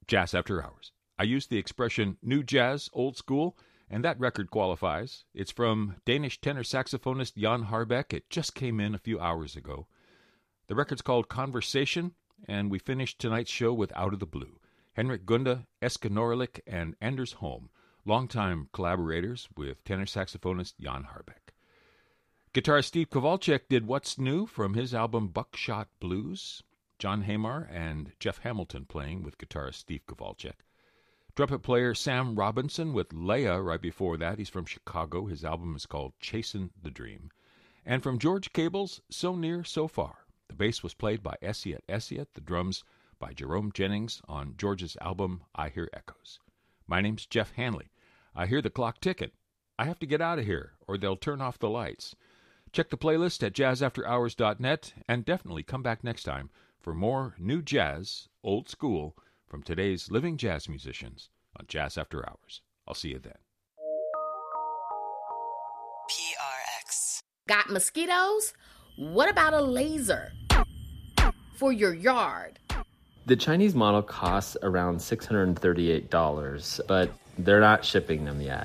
Jazz After Hours. I use the expression new jazz, old school, and that record qualifies. It's from Danish tenor saxophonist Jan Harbeck. It just came in a few hours ago. The record's called Conversation, and we finished tonight's show with Out of the Blue. Henrik Gunde, Eske Norlick, and Anders Holm, longtime collaborators with tenor saxophonist Jan Harbeck. Guitarist Steve Kowalczyk did What's New from his album Buckshot Blues. John Hamar and Jeff Hamilton playing with guitarist Steve Kowalczyk. Trumpet player Sam Robinson with Leia right before that. He's from Chicago. His album is called Chasin' the Dream. And from George Cable's So Near, So Far. The bass was played by Essiet Essiet, the drums by Jerome Jennings on George's album I Hear Echoes. My name's Jeff Hanley. I hear the clock ticking. I have to get out of here or they'll turn off the lights. Check the playlist at jazzafterhours.net and definitely come back next time for more new jazz, old school, from today's living jazz musicians on Jazz After Hours. I'll see you then. PRX. Got mosquitoes? What about a laser for your yard? The Chinese model costs around $638, but they're not shipping them yet.